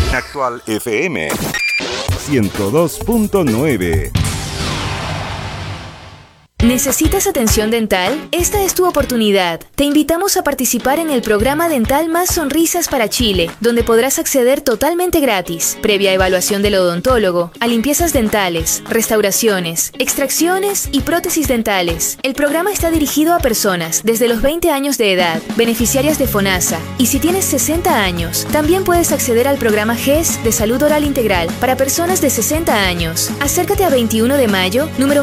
Actual FM 102.9. ¿Necesitas atención dental? Esta es tu oportunidad. Te invitamos a participar en el programa dental Más Sonrisas para Chile, donde podrás acceder totalmente gratis, previa evaluación del odontólogo, a limpiezas dentales, restauraciones, extracciones y prótesis dentales. El programa está dirigido a personas desde los 20 años de edad, beneficiarias de FONASA, y si tienes 60 años, también puedes acceder al programa GES de Salud Oral Integral para personas de 60 años. Acércate a 21 de mayo, número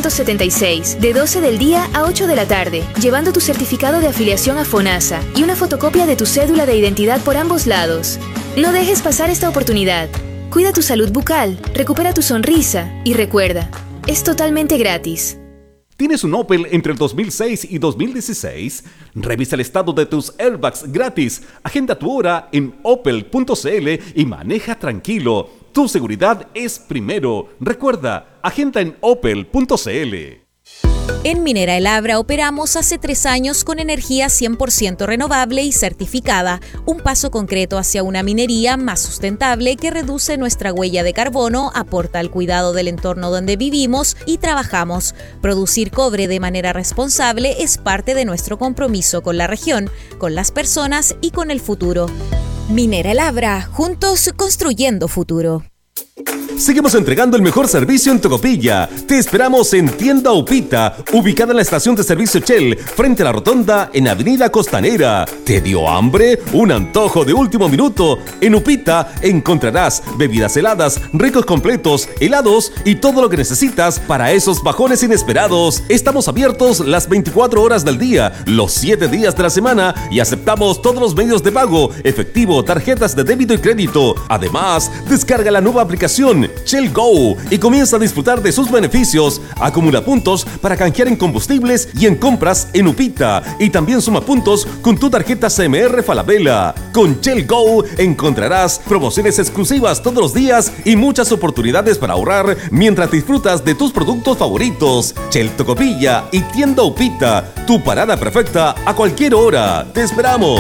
1376. De 12 del día a 8 de la tarde, llevando tu certificado de afiliación a FONASA y una fotocopia de tu cédula de identidad por ambos lados. No dejes pasar esta oportunidad. Cuida tu salud bucal, recupera tu sonrisa y recuerda, es totalmente gratis. ¿Tienes un Opel entre el 2006 y 2016? Revisa el estado de tus airbags gratis. Agenda tu hora en opel.cl y maneja tranquilo. Tu seguridad es primero. Recuerda, agenda en opel.cl. En Minera El Abra operamos hace 3 años con energía 100% renovable y certificada, un paso concreto hacia una minería más sustentable que reduce nuestra huella de carbono, aporta al cuidado del entorno donde vivimos y trabajamos. Producir cobre de manera responsable es parte de nuestro compromiso con la región, con las personas y con el futuro. Minera El Abra, juntos construyendo futuro. Seguimos entregando el mejor servicio en Tocopilla. Te esperamos en Tienda Upita, ubicada en la estación de servicio Shell, frente a la rotonda en Avenida Costanera. ¿Te dio hambre? ¿Un antojo de último minuto? En Upita encontrarás bebidas heladas, ricos completos, helados y todo lo que necesitas para esos bajones inesperados. Estamos abiertos las 24 horas del día, los 7 días de la semana y aceptamos todos los medios de pago, efectivo, tarjetas de débito y crédito. Además, descarga la nueva aplicación Shell Go y comienza a disfrutar de sus beneficios. Acumula puntos para canjear en combustibles y en compras en Upita y también suma puntos con tu tarjeta CMR Falabella. Con Shell Go encontrarás promociones exclusivas todos los días y muchas oportunidades para ahorrar mientras disfrutas de tus productos favoritos. Shell Tocopilla y Tienda Upita, tu parada perfecta a cualquier hora. ¡Te esperamos!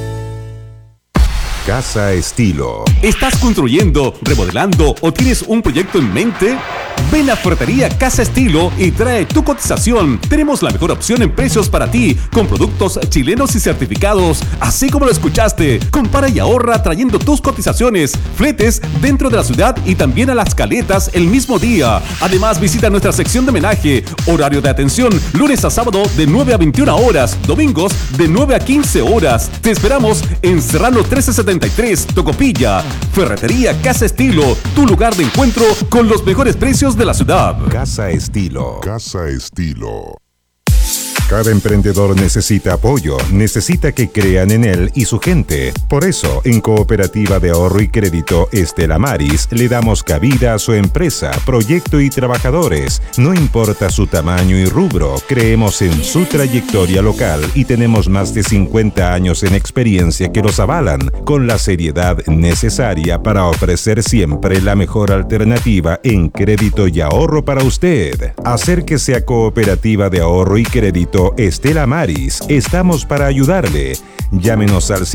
Casa Estilo. ¿Estás construyendo, remodelando o tienes un proyecto en mente? Ven a Ferretería Casa Estilo y trae tu cotización. Tenemos la mejor opción en precios para ti, con productos chilenos y certificados. Así como lo escuchaste, compara y ahorra trayendo tus cotizaciones, fletes dentro de la ciudad y también a Las Caletas el mismo día. Además, visita nuestra sección de homenaje. Horario de atención, lunes a sábado de 9 a 21 horas, domingos de 9 a 15 horas. Te esperamos en Serrano 1373, Tocopilla. Ferretería Casa Estilo, tu lugar de encuentro con los mejores precios de la ciudad. Casa Estilo. Casa Estilo. Cada emprendedor necesita apoyo, necesita que crean en él y su gente. Por eso, en Cooperativa de Ahorro y Crédito Estela Maris, le damos cabida a su empresa, proyecto y trabajadores. No importa su tamaño y rubro, creemos en su trayectoria local y tenemos más de 50 años en experiencia que los avalan, con la seriedad necesaria para ofrecer siempre la mejor alternativa en crédito y ahorro para usted. Acérquese a Cooperativa de Ahorro y Crédito Estela Maris, estamos para ayudarle. Llámenos al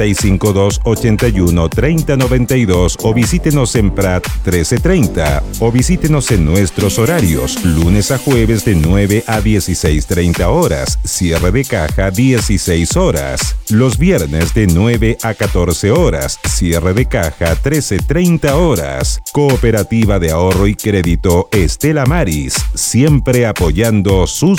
55281-3092 o visítenos en Prat 1330 o visítenos en nuestros horarios, lunes a jueves de 9 a 16:30 horas, cierre de caja 16 horas, los viernes de 9 a 14 horas, cierre de caja 13:30 horas. Cooperativa de Ahorro y Crédito Estela Maris, siempre apoyando sus